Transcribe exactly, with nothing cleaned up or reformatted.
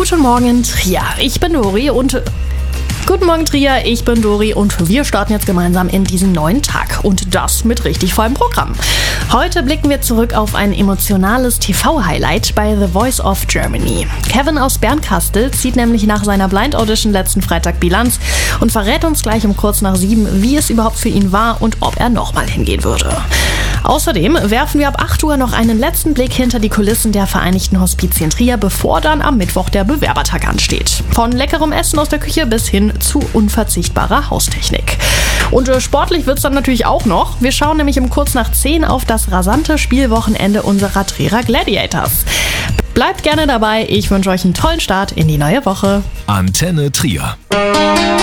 Guten Morgen, Trier. Ich bin Dori und... Guten Morgen, Trier. Ich bin Dori und wir starten jetzt gemeinsam in diesen neuen Tag. Und das mit richtig vollem Programm. Heute blicken wir zurück auf ein emotionales T V-Highlight bei The Voice of Germany. Kevin aus Bernkastel zieht nämlich nach seiner Blind Audition letzten Freitag Bilanz und verrät uns gleich um kurz nach sieben, wie es überhaupt für ihn war und ob er nochmal hingehen würde. Außerdem werfen wir ab acht Uhr noch einen letzten Blick hinter die Kulissen der Vereinigten Hospizien Trier, bevor dann am Mittwoch der Bewerbertag ansteht. Von leckerem Essen aus der Küche bis hin zu unverzichtbarer Haustechnik. Und äh, sportlich wird's dann natürlich auch noch. Wir schauen nämlich um kurz nach zehn auf das rasante Spielwochenende unserer Trierer Gladiators. Bleibt gerne dabei, ich wünsche euch einen tollen Start in die neue Woche. Antenne Trier.